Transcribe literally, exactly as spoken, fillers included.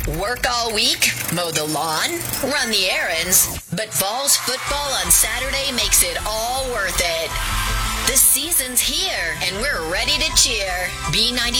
Work all week, mow the lawn, run the errands, but Vols football on Saturday makes it all worth it. The season's here, and we're ready to cheer. B ninety